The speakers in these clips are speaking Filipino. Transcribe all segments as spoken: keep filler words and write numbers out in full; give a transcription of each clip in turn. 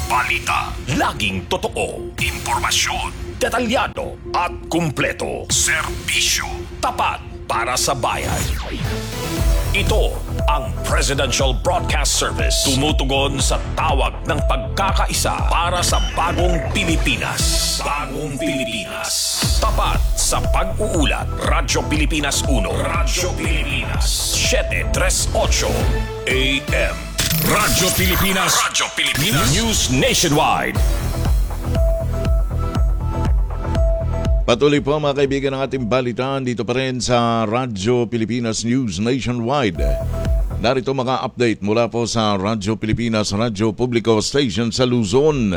balita, laging totoo, impormasyon, detalyado at kumpleto. Serbisyo, tapat para sa bayan. Ito ang Presidential Broadcast Service. Tumutugon sa tawag ng pagkakaisa para sa bagong Pilipinas. Bagong Pilipinas. Tapat sa pag-uulat. Radyo Pilipinas uno. Radyo Pilipinas seven thirty-eight A M. Radyo Pilipinas. Radyo Pilipinas. News Nationwide. Patuloy po mga kaibigan ng ating balitaan dito pa rin sa Radyo Pilipinas News Nationwide. Narito mga update mula po sa Radyo Pilipinas, Radyo Publico Station sa Luzon.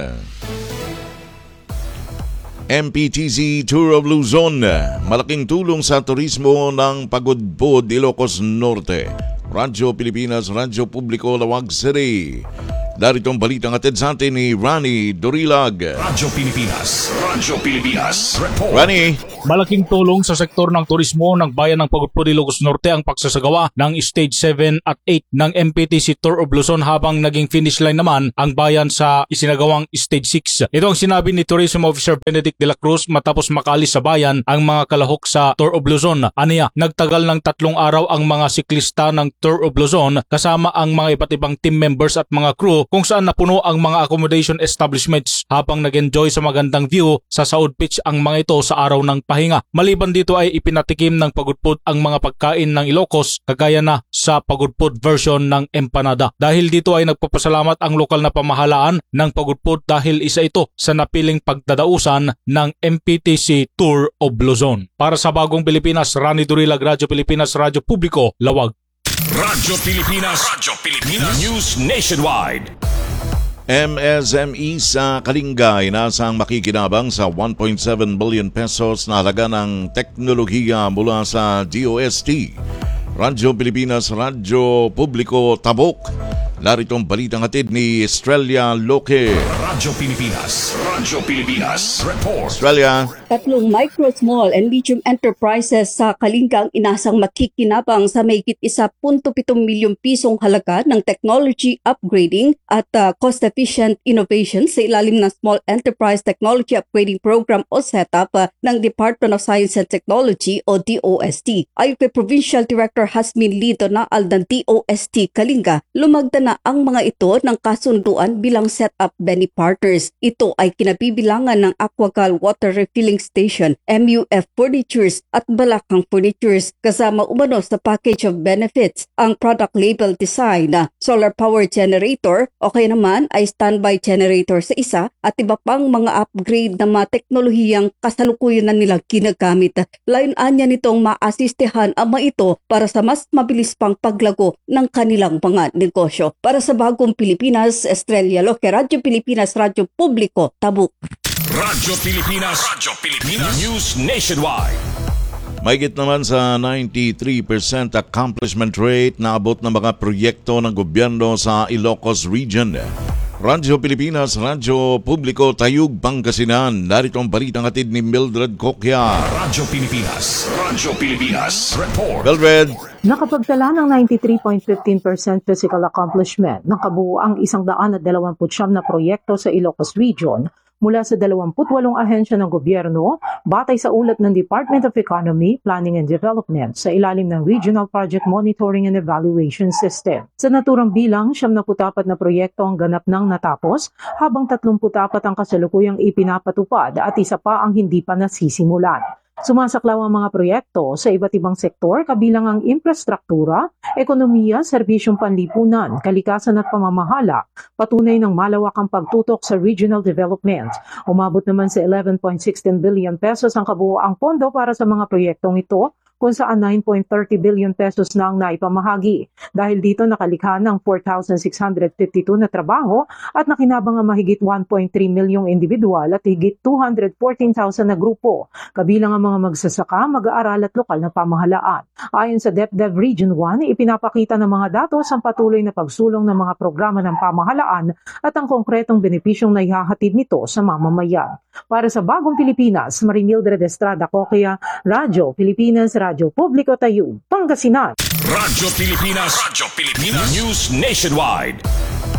M P T C Tour of Luzon, malaking tulong sa turismo ng Pagudpod, Ilocos Norte. Radyo Pilipinas, Radyo Publico, Lawag City. Daritong balitang atid sa atin ni Rani Dorilag. Radyo Pilipinas, Radyo Pilipinas Report. Rani. Malaking tulong sa sektor ng turismo ng bayan ng Pagudpod, Ilocos Norte ang pagsasagawa ng Stage seven at eight ng M P T C Tour of Luzon habang naging finish line naman ang bayan sa isinagawang Stage six. Ito ang sinabi ni Tourism Officer Benedict de la Cruz matapos makalis sa bayan ang mga kalahok sa Tour of Luzon. Aniya, nagtagal ng tatlong araw ang mga siklista ng Tour of Luzon kasama ang mga iba't ibang team members at mga crew kung saan napuno ang mga accommodation establishments habang nag-enjoy sa magandang view sa Saud Beach ang mga ito sa araw ng pahinga. Maliban dito ay ipinatikim ng Pagudpod ang mga pagkain ng Ilocos kagaya na sa Pagudpod version ng empanada. Dahil dito ay nagpapasalamat ang lokal na pamahalaan ng Pagudpod dahil isa ito sa napiling pagdadausan ng M P T C Tour of Luzon. Para sa Bagong Pilipinas, Rani Dorilag, Radyo Pilipinas, Radyo Publico, Lawag. Radyo Pilipinas, Radyo Pilipinas News Nationwide. M S M E sa Kalinga inasang makikinabang sa one point seven billion pesos na halaga ng teknolohiya mula sa D O S T. Radyo Pilipinas, Radyo Publico, Tabok. Naritong balitang hatid ni Estrella Loque. Radyo Pilipinas, Radyo Pilipinas Report. Estrella. Tatlong micro, small, and medium enterprises sa Kalinga ang inasang makikinabang sa mahigit one point seven milyong pisong halaga ng technology upgrading at uh, cost-efficient innovation sa ilalim ng Small Enterprise Technology Upgrading Program o setup uh, ng Department of Science and Technology o D O S T. Ayon kay Provincial Director Hasmin Lito na Aldan D O S T Kalinga, lumagda na ang mga ito ng kasunduan bilang setup Benny partners. Ito ay kinabibilangan ng Aquagal Water Refilling Station, M U F Furnitures at Balakang Furnitures kasama umano sa package of benefits ang product label design na solar power generator o kaya naman ay standby generator sa isa at iba pang mga upgrade na mga teknolohiyang kasalukuyan na nilang ginagamit. Layunan nitong maasistehan ang mga ito para sa mas mabilis pang paglago ng kanilang mga negosyo. Para sa Bagong Pilipinas, Estrella Loque, Radyo Pilipinas, Radyo Publico, Tabuk. Radyo Pilipinas, Radyo Pilipinas News Nationwide. Mahigit naman sa ninety-three percent accomplishment rate na abot ng mga proyekto ng gobyerno sa Ilocos Region. Radyo Pilipinas, Radyo Publico, Tayug, Pangasinan. Narito ang balitang hatid ni Mildred Cocchia. Radyo Pilipinas, Radyo Pilipinas Report. Mildred. Nakapagtala ng ninety-three point one five percent physical accomplishment ng kabuuang one hundred twenty-nine na proyekto sa Ilocos Region mula sa twenty-eight ahensya ng gobyerno batay sa ulat ng Department of Economy, Planning and Development sa ilalim ng Regional Project Monitoring and Evaluation System. Sa naturang bilang, seventy-four na proyekto ang ganap nang natapos habang thirty-four ang kasalukuyang ipinapatupad at isa pa ang hindi pa nasisimulan. Sumasaklaw ang mga proyekto sa iba't ibang sektor kabilang ang infrastruktura, ekonomiya, serbisyong panlipunan, kalikasan at pamamahala, patunay ng malawakang pagtutok sa regional development. Umabot naman sa eleven point one six billion pesos ang kabuuang pondo para sa mga proyektong ito, kung saan nine point three zero billion pesos na ang naipamahagi. Dahil dito nakalikha ng four thousand six hundred fifty-two na trabaho at nakinabang ang mahigit one point three milyong individual at higit two hundred fourteen thousand na grupo, kabilang ang mga magsasaka, mag-aaral at lokal na pamahalaan. Ayon sa DepDev Region one, ipinapakita ng mga datos ang patuloy na pagsulong ng mga programa ng pamahalaan at ang konkretong benepisyong naihahatid nito sa mamamayan. Para sa Bagong Pilipinas, Marimildred Estrada Cocchia, Radyo Pilipinas, Radyo Publico, Tayug, Pangasinan. Radyo Pilipinas, Radyo Pilipinas News Nationwide.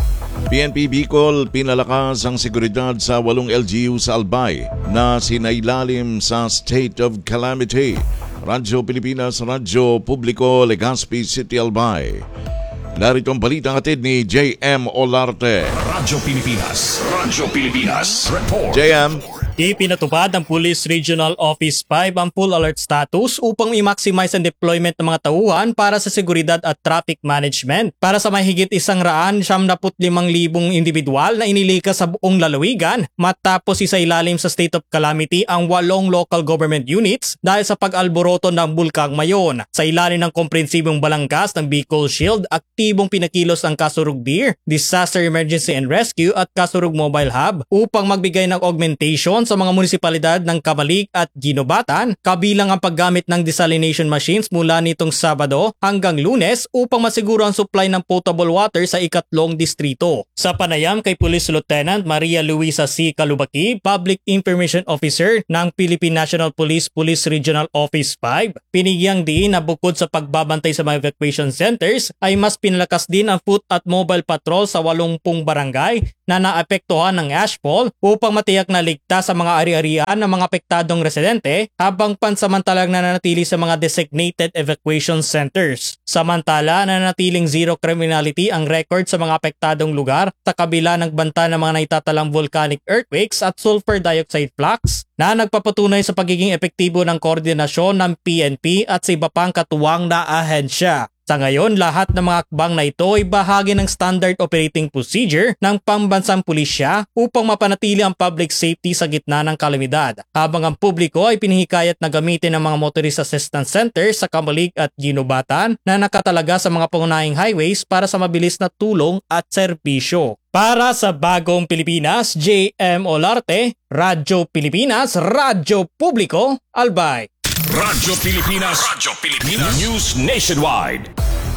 P N P Bicol pinalakas ang seguridad sa walong L G U sa Albay na sinailalim sa state of calamity. Radyo Pilipinas, Radyo Publiko, Legazpi City, Albay. Narito ang balitang hatid ni J M Olarte. Radyo Pilipinas, Radyo Pilipinas, Report. J M. Ipinatupad ng Police Regional Office five ang full alert status upang i-maximize ang deployment ng mga tauhan para sa seguridad at traffic management para sa mahigit isang raan siyam na limang libong individual na inilikas sa buong lalawigan matapos isailalim sa state of calamity ang walong local government units dahil sa pag-alboroto ng Bulkang Mayon. Sa ilalim ng komprehensibong balangkas ng Bicol Shield, aktibong pinakilos ang Kasurug D I R, Disaster Emergency and Rescue at Kasurug Mobile Hub upang magbigay ng augmentation sa mga munisipalidad ng Camalig at Ginobatan, kabilang ang paggamit ng desalination machines mula nitong Sabado hanggang Lunes upang masiguro ang supply ng potable water sa ikatlong distrito. Sa panayam kay Police Lieutenant Maria Luisa C. Calubaki, Public Information Officer ng Philippine National Police Police Regional Office five, pinigyang diin na bukod sa pagbabantay sa mga evacuation centers ay mas pinalakas din ang foot at mobile patrol sa walumpung barangay na naapektuhan ng ashfall upang matiyak na ligtas sa mga ari-arian ng mga apektadong residente habang pansamantalang nananatili sa mga designated evacuation centers. Samantala, nananatiling zero criminality ang record sa mga apektadong lugar sa kabila ng banta ng mga naitatalang volcanic earthquakes at sulfur dioxide flux na nagpapatunay sa pagiging epektibo ng koordinasyon ng P N P at sa iba pang katuwang na ahensya. Sa ngayon, lahat ng mga akbang na ito ay bahagi ng standard operating procedure ng pambansang pulisya upang mapanatili ang public safety sa gitna ng kalamidad, habang ang publiko ay pinihikayat na gamitin ang mga motorist assistance centers sa Camalig at Ginobatan na nakatalaga sa mga pangunahing highways para sa mabilis na tulong at serbisyo. Para sa Bagong Pilipinas, J M Olarte, Radyo Pilipinas, Radyo Publiko, Albay. Radyo Pilipinas, Radyo Pilipinas, News Nationwide.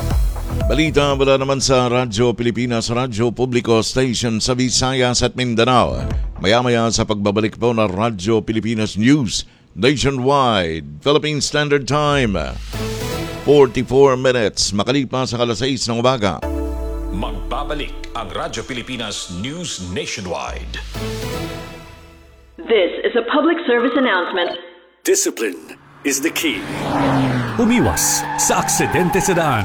Balita mula naman sa Radyo Pilipinas, Radyo Publiko Station sa Visayas at Mindanao. Maya-maya sa pagbabalik po ng Radyo Pilipinas News Nationwide, Philippine Standard Time, forty-four minutes, makalipas sa alas sais ng umaga. Magbabalik ang Radyo Pilipinas News Nationwide. This is a public service announcement. Discipline is the key. Umiwas sa aksidente sa daan.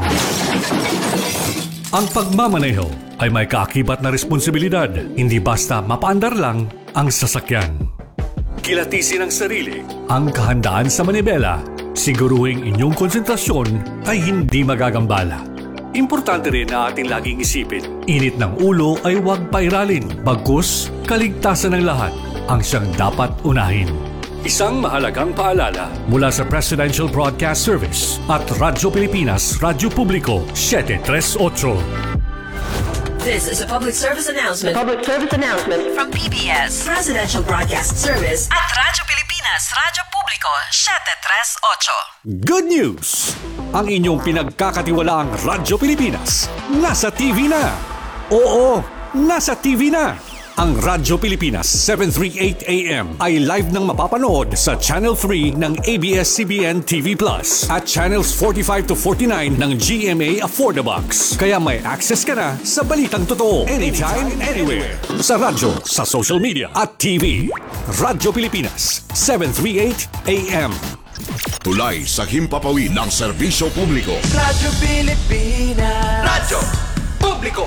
Ang pagmamaneho ay may kaakibat na responsibilidad, hindi basta mapaandar lang ang sasakyan. Kilatisin ang sarili, ang kahandaan sa manibela, siguruhing inyong konsentrasyon ay hindi magagambala. Importante rin na ating laging isipin, init ng ulo ay huwag pairalin, bagkus kaligtasan ng lahat ang siyang dapat unahin. Isang mahalagang paalala mula sa Presidential Broadcast Service at Radyo Pilipinas, Radyo Publiko, seven thirty-eight. This is a public service announcement. Public service announcement From P B S, Presidential Broadcast Service at Radyo Pilipinas, Radyo Publiko, seven thirty-eight. Good news! Ang inyong pinagkakatiwalaang Radyo Pilipinas nasa T V na. Oo, nasa T V na. Ang Radyo Pilipinas seven thirty-eight A M ay live nang mapapanood sa Channel three ng A B S C B N T V Plus at Channels forty-five to forty-nine ng G M A Affordabox. Kaya may access ka na sa balitang totoo anytime, anywhere. Sa radyo, sa social media at T V. Radyo Pilipinas seven thirty-eight A M. Tulay sa himpapawid ng serbisyo publiko. Radyo Pilipinas. Radyo Publiko.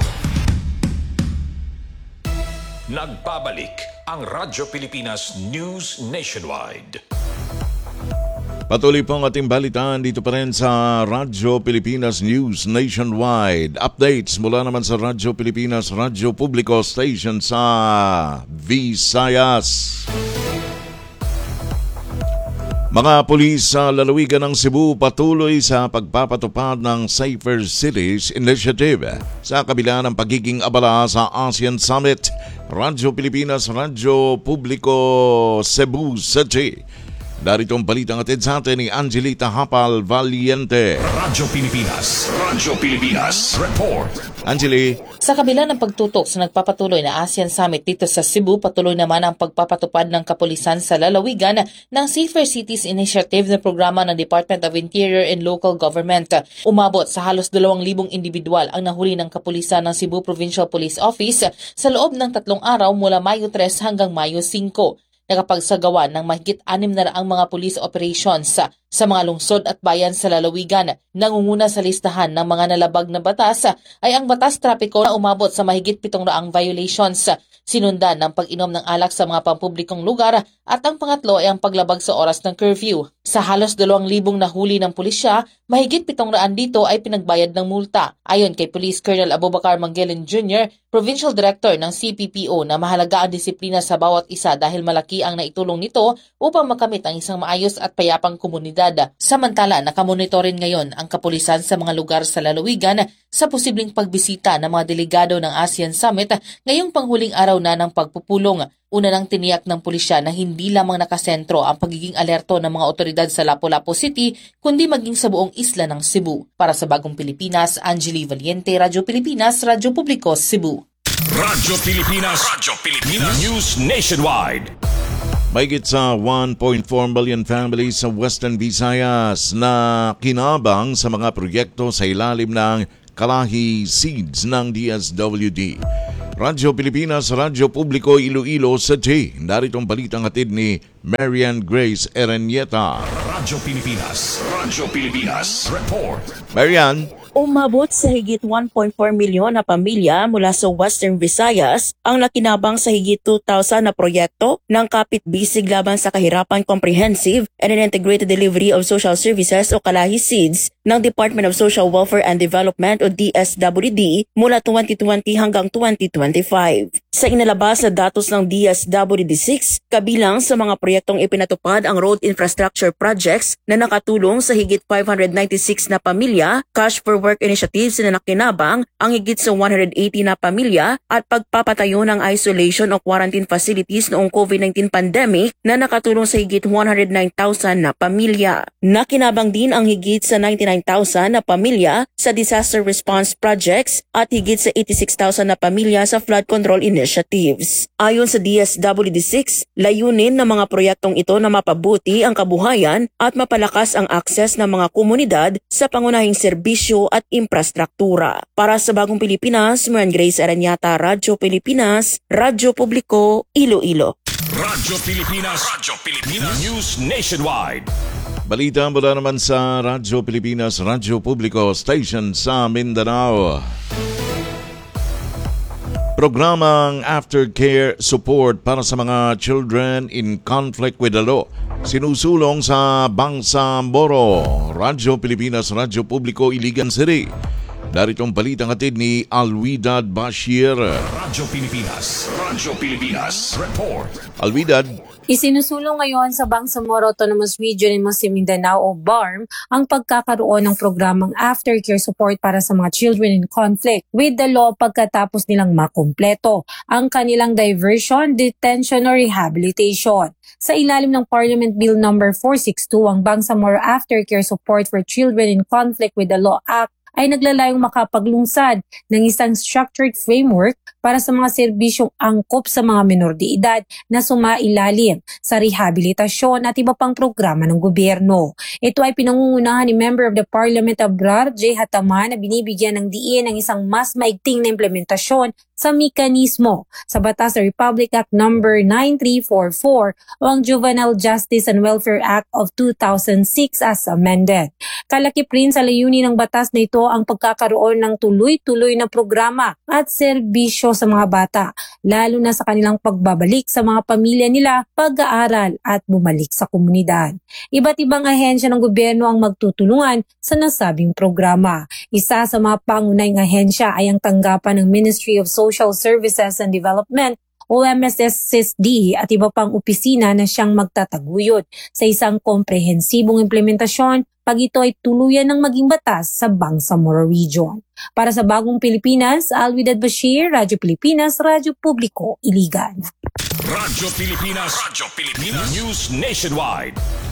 Nagbabalik ang Radyo Pilipinas News Nationwide. Patuloy po ang ating balitaan dito pa rin sa Radyo Pilipinas News Nationwide. Updates mula naman sa Radyo Pilipinas, Radyo Publiko Station sa Visayas. Mga pulis sa lalawigan ng Cebu patuloy sa pagpapatupad ng Safer Cities Initiative sa kabila ng pagiging abala sa ASEAN Summit. Radyo Pilipinas, Radyo Publiko, Cebu City. Darito ang balitang atid sa atin ni Angelita Hapal Valiente. Radyo Pilipinas. Radyo Pilipinas. Report. Angeli. Sa kabila ng pagtutok sa nagpapatuloy na ASEAN Summit dito sa Cebu, patuloy naman ang pagpapatupad ng kapulisan sa lalawigan ng Safer Cities Initiative na programa ng Department of Interior and Local Government. Umabot sa halos dalawang libong individual ang nahuli ng kapulisan ng Cebu Provincial Police Office sa loob ng tatlong araw mula Mayo tres hanggang Mayo singko. Nakapagsagawa ng mahigit anim na raang mga police operations sa, sa mga lungsod at bayan sa lalawigan. Nangunguna sa listahan ng mga nalabag na batas ay ang batas trapiko na umabot sa mahigit pitong raang violations. Sinundan ng pag-inom ng alak sa mga pampublikong lugar at ang pangatlo ay ang paglabag sa oras ng curfew. Sa halos dalawang libong nahuli ng pulisya, mahigit pitong raan dito ay pinagbayad ng multa. Ayon kay Police Colonel Abubakar Mangelen Junior, Provincial Director ng C P P O, na mahalaga ang disiplina sa bawat isa dahil malaki ang naitulong nito upang makamit ang isang maayos at payapang komunidad. Samantala, nakamonitorin ngayon ang kapulisan sa mga lugar sa lalawigan sa posibleng pagbisita ng mga delegado ng ASEAN Summit ngayong panghuling araw na ng pagpupulong. Una nang tiniyak ng pulisya na hindi lamang nakasentro ang pagiging alerto ng mga otoridad sa Lapu-Lapu City, kundi maging sa buong isla ng Cebu. Para sa Bagong Pilipinas, Angeli Valiente, Radyo Pilipinas, Radyo Publiko, Cebu. Radyo Pilipinas. Radyo Pilipinas. News Nationwide. Mahigit sa one point four million families sa Western Visayas na kinabang sa mga proyekto sa ilalim ng Kalahi Seeds ng D S W D. Radyo Pilipinas, Radyo Publiko, Iloilo sa J. Narito ang balitang hatid ni Marian Grace Erenieta. Radyo Pilipinas. Radyo Pilipinas. Report. Marian. Umabot sa higit one point four milyon na pamilya mula sa Western Visayas ang nakinabang sa higit two thousand na proyekto ng Kapit-Bisig laban sa kahirapan Comprehensive and Integrated Delivery of Social Services o Kalahi Seeds ng Department of Social Welfare and Development o D S W D mula twenty twenty hanggang twenty twenty-five. Sa inalabas na datos ng D S W D six, kabilang sa mga proyektong ipinatupad ang road infrastructure projects na nakatulong sa higit five hundred ninety-six na pamilya, cash for work initiatives na nakinabang ang higit sa one hundred eighty na pamilya at pagpapatayo ng isolation o quarantine facilities noong COVID nineteen pandemic na nakatulong sa higit one hundred nine thousand na pamilya. Nakinabang din ang higit sa ninety-nine thousand na pamilya sa disaster response projects at higit sa eighty-six thousand na pamilya sa flood control initiatives. Ayon sa D S W D six, layunin ng mga proyektong ito na mapabuti ang kabuhayan at mapalakas ang akses ng mga komunidad sa pangunahing serbisyo at infrastruktura. Para sa Bagong Pilipinas, Marian Grace Erenieta, Radyo Pilipinas, Radyo Publiko, Iloilo. Radyo Pilipinas. Radyo Pilipinas. News Nationwide. Balita mula naman sa Radyo Pilipinas, Radyo Publiko, station sa Mindanao. Programang Aftercare Support para sa mga children in conflict with the law sinusulong sa Bangsamoro. Radyo Pilipinas, Radyo Publiko, Iligan City. Daritong balitang hatid ni Alwidad Bashir. Radyo Pilipinas. Radyo Pilipinas. Report. Alwidad. Isinusulong ngayon sa Bangsamoro Autonomous Region in Muslim Mindanao o B A R M ang pagkakaroon ng programang aftercare support para sa mga children in conflict with the law pagkatapos nilang makumpleto ang kanilang diversion, detention, or rehabilitation. Sa ilalim ng Parliament Bill number four sixty-two, ang Bangsamoro Aftercare Support for Children in Conflict with the Law Act ay naglalayong makapaglungsad ng isang structured framework para sa mga serbisyong angkop sa mga menor de edad na sumailalim sa rehabilitasyon at iba pang programa ng gobyerno. Ito ay pinangungunahan ni Member of the Parliament Abrar J. Hataman na binibigyan ng diin ng isang mas maigting na implementasyon sa mekanismo sa Batas sa Republic Act number nine three four four o ang Juvenile Justice and Welfare Act of two thousand six as amended. Kalakip rin sa layunin ng batas na ito ang pagkakaroon ng tuloy-tuloy na programa at serbisyo sa mga bata, lalo na sa kanilang pagbabalik sa mga pamilya nila, pag-aaral at bumalik sa komunidad. Iba't ibang ahensya ng gobyerno ang magtutulungan sa nasabing programa. Isa sa mga pangunahing ahensya ay ang tanggapan ng Ministry of Social Services and Development o M S S D at iba pang opisina na siyang magtataguyod sa isang komprehensibong implementasyon pag ito ay tuluyan ng maging batas sa Bangsamoro Region. Para sa Bagong Pilipinas, Alwidad Bashir, Radyo Pilipinas, Radyo Publiko, Iligan. Radyo Pilipinas. Radyo Pilipinas. News Nationwide.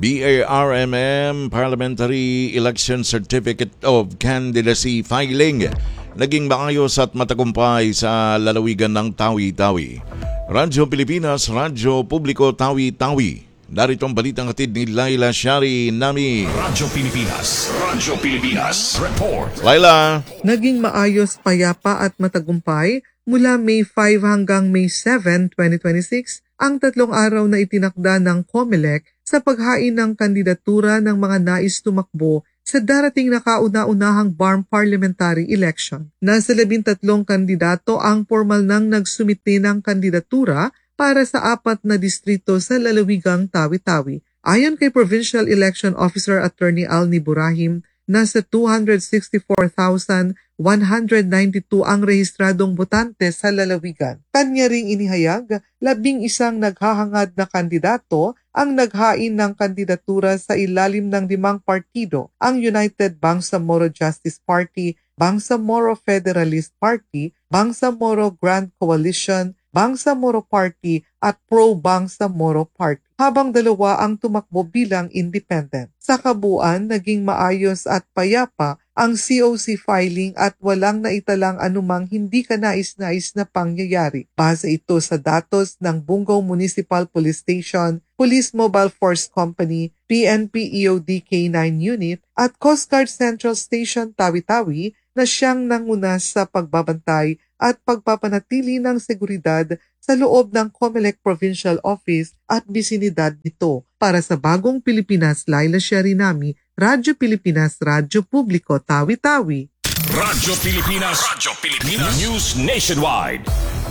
B A R M M Parliamentary Election Certificate of Candidacy Filing naging maayos at matagumpay sa lalawigan ng Tawi-Tawi. Radyo Pilipinas, Radyo Publiko Tawi-Tawi. Narito ang balitang hatid ni Laila Shari Nami. Radyo Pilipinas, Radyo Pilipinas, report. Laila. Naging maayos, payapa at matagumpay mula May five hanggang May seven, twenty twenty-six ang tatlong araw na itinakda ng COMELEC sa paghain ng kandidatura ng mga nais tumakbo sa darating na kauna-unahang B A R M parliamentary election. Nasa labintatlong kandidato ang formal nang nagsumite ng kandidatura para sa apat na distrito sa lalawigang Tawi-Tawi. Ayon kay Provincial Election Officer Attorney Alni Burahim, nasa two hundred sixty-four thousand one hundred ninety-two ang rehistradong botante sa lalawigan. Kanya ring inihayag, labing isang naghahangad na kandidato ang naghain ng kandidatura sa ilalim ng limang partido, ang United Bangsamoro Justice Party, Bangsamoro Federalist Party, Bangsamoro Grand Coalition, Bangsamoro Party at Pro Bangsamoro Party, habang dalawa ang tumakbo bilang independent. Sa kabuuan, naging maayos at payapa ang C O C filing at walang naitalang anumang hindi kanais-nais na pangyayari. Base ito sa datos ng Bungaw Municipal Police Station, Police Mobile Force Company, P N P E O D K nine Unit at Coast Guard Central Station Tawi-Tawi na siyang nanguna sa pagbabantay at pagpapanatili ng seguridad sa loob ng COMELEC Provincial Office at bisinidad nito. Para sa Bagong Pilipinas, Laila Sharinami, Radyo Pilipinas, Radyo Publiko, Tawi-Tawi. Radyo Pilipinas, Radyo Pilipinas, News Nationwide.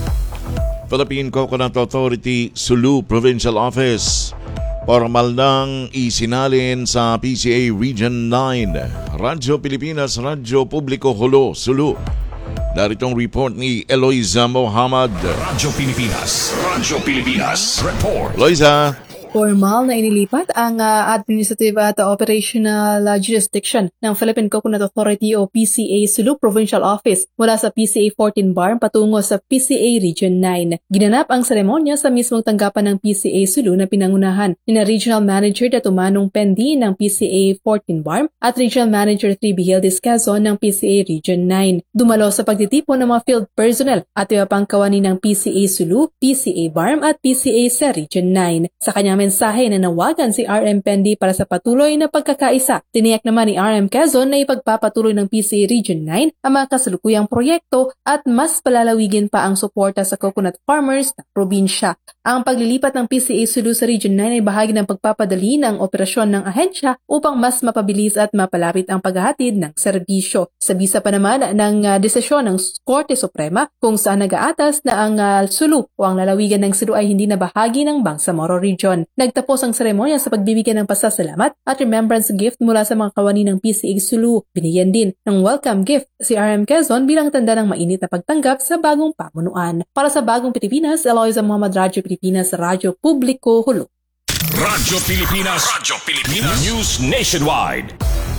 Philippine Coconut Authority, Sulu Provincial Office. Formal nang isinalin sa P C A Region nine. Radyo Pilipinas, Radyo Publiko, Hulo, Sulu. Daritong report ni Eloisa Mohamad. Radyo Pilipinas, Radyo Pilipinas, report. Eloisa. Formal na inilipat ang uh, administrative at operational uh, jurisdiction ng Philippine Coconut Authority o P C A Sulu Provincial Office mula sa P C A fourteen B A R M patungo sa P C A Region nine. Ginanap ang seremonya sa mismong tanggapan ng P C A Sulu na pinangunahan ni na Regional Manager Datumanong Pendi ng P C A fourteen B A R M at Regional Manager three Bihildis Quezon ng P C A Region nine. Dumalo sa pagtitipon ng mga field personnel at iba pang kawani ng P C A Sulu, P C A B A R M at P C A sa Region nine. Sa kanyang mensahe na nawagan si R M Pendi para sa patuloy na pagkakaisa. Tiniyak naman ni R M Quezon na ipagpapatuloy ng P C A Region nine ang mga kasalukuyang proyekto at mas palalawigin pa ang suporta sa coconut farmers ng probinsya. Ang paglilipat ng P C A Sulu sa Region nine ay bahagi ng pagpapadali ng operasyon ng ahensya upang mas mapabilis at mapalapit ang paghahatid ng serbisyo. Sa bisa pa naman ng uh, desisyon ng Korte Suprema kung saan nag-aatas na ang uh, Sulu o ang lalawigan ng Sulu ay hindi na bahagi ng Bangsamoro Region. Nagtapos ang seremonya sa pagbibigyan ng pasasalamat at remembrance gift mula sa mga kawani ng P C A Sulu. Binigyan din ng welcome gift si R M Quezon bilang tanda ng mainit na pagtanggap sa bagong pamunuan. Para sa Bagong Pilipinas, Eloisa Mohamad, Radyo Pilipinas, Radyo Publiko, Hulo. Radyo Pilipinas, Radyo Pilipinas, News Nationwide.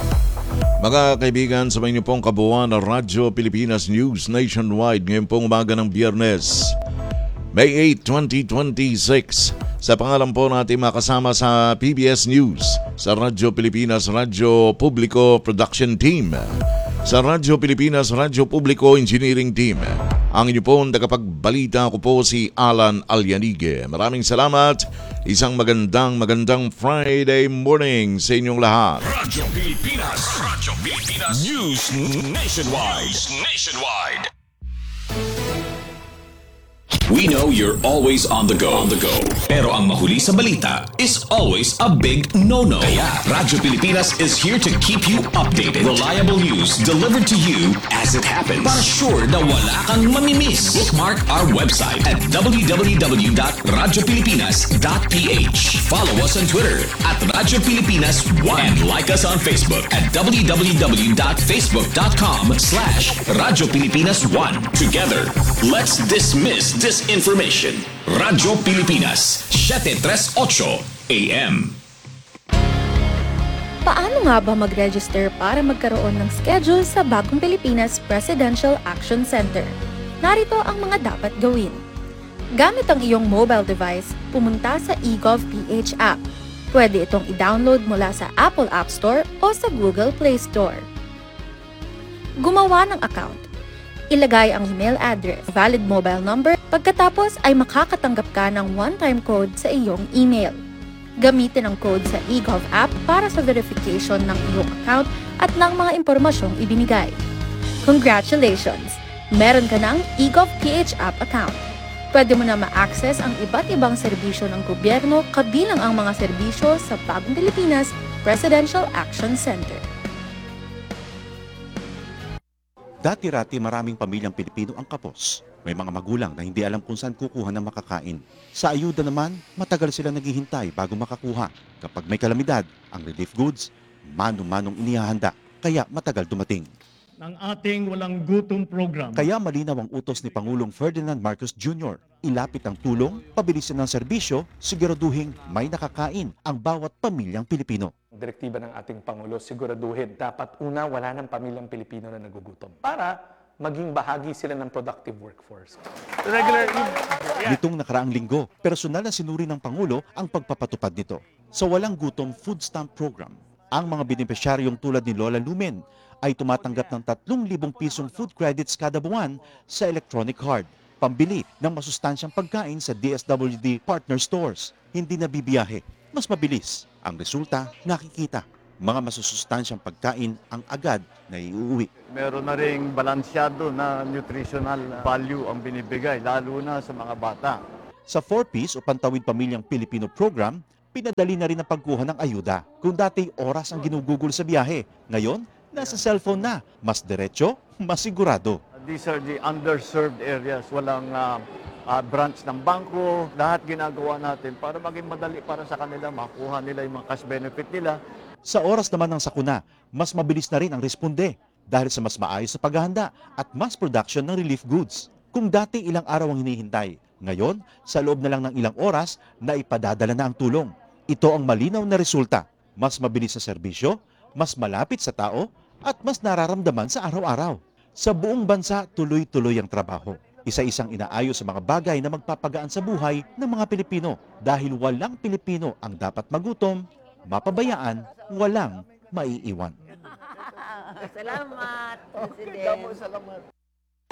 Mga kaibigan, sa inyo pong kabuuan ng Radyo Pilipinas News Nationwide ngayon pong umaga ng Biyernes, May eighth, twenty twenty-six. Sa pangalan po natin makasama sa P B S News, sa Radyo Pilipinas, Radyo Publiko Production Team, sa Radyo Pilipinas, Radyo Publiko Engineering Team. Ang inyo pong tagapagbalita ko po si Alan Alyanige. Maraming salamat. Isang magandang magandang Friday morning sa inyong lahat. Radyo Pilipinas, Radyo Pilipinas, News Nationwide, Nationwide. We know you're always on the go, on the go. Pero ang mahuli sa balita is always a big no-no. Kaya Radyo Pilipinas is here to keep you updated. Reliable news delivered to you as it happens. Para sure na wala kang mamimiss. Bookmark our website at w w w dot radyo pilipinas dot p h. Follow us on Twitter at Radyo Pilipinas one and like us on Facebook at w w w dot facebook dot com slash Radyo Pilipinas one. Together, let's dismiss disinformation. Radyo Pilipinas, seven thirty-eight A M. Paano nga ba mag-register para magkaroon ng schedule sa Bagong Pilipinas Presidential Action Center? Narito ang mga dapat gawin. Gamit ang iyong mobile device, pumunta sa eGovPH app. Pwede itong i-download mula sa Apple App Store o sa Google Play Store. Gumawa ng account. Ilagay ang email address, valid mobile number, pagkatapos ay makakatanggap ka ng one-time code sa iyong email. Gamitin ang code sa eGov app para sa verification ng iyong account at ng mga impormasyong ibinigay. Congratulations! Meron ka ng eGov P H app account. Pwede mo na ma-access ang iba't ibang serbisyo ng gobyerno kabilang ang mga serbisyo sa Bagong Pilipinas Presidential Action Center. Dati-rati maraming pamilyang Pilipino ang kapos. May mga magulang na hindi alam kung saan kukuha ng makakain. Sa ayuda naman, matagal sila naghihintay bago makakuha. Kapag may kalamidad, ang relief goods, mano-manong inihahanda, kaya matagal dumating. Ng ating walang gutom program. Kaya malinaw ang utos ni Pangulong Ferdinand Marcos Junior Ilapit ang tulong, pabilisin ng serbisyo, siguraduhin may nakakain ang bawat pamilyang Pilipino. Direktiba ng ating Pangulo, siguraduhin dapat una wala ng pamilyang Pilipino na nagugutom para maging bahagi sila ng productive workforce. Regular Nitong nakaraang linggo, personal na sinuri ng Pangulo ang pagpapatupad nito. Sa Walang Gutom Food Stamp Program, ang mga benepisyaryong tulad ni Lola Lumen ay tumatanggap ng tatlong libong pisong food credits kada buwan sa electronic card, pambili ng masustansyang pagkain sa D S W D partner stores. Hindi na bibiyahe, mas mabilis. Ang resulta, nakikita. Mga masusustansyang pagkain ang agad na iuwi. Meron na ring balansyado na nutritional value ang binibigay, lalo na sa mga bata. Sa four piece o Pantawid Pamilyang Pilipino program, pinadali na rin ang pagkuha ng ayuda. Kung dati oras ang ginugugol sa biyahe, ngayon, nasa cellphone na. Mas diretso, mas sigurado. These are the underserved areas. Walang uh, uh, branch ng bangko. Lahat ginagawa natin para maging madali para sa kanila, makuha nila yung mga cash benefit nila. Sa oras naman ng sakuna, mas mabilis na rin ang responde dahil sa mas maayos sa paghahanda at mass production ng relief goods. Kung dati ilang araw ang hinihintay, ngayon, sa loob na lang ng ilang oras, na ipadadala na ang tulong. Ito ang malinaw na resulta. Mas mabilis sa serbisyo, mas malapit sa tao, at mas nararamdaman sa araw-araw. Sa buong bansa, tuloy-tuloy ang trabaho. Isa-isang inaayos sa mga bagay na magpapagaan sa buhay ng mga Pilipino dahil walang Pilipino ang dapat magutom, mapabayaan, walang maiiwan. Salamat, President. Salamat.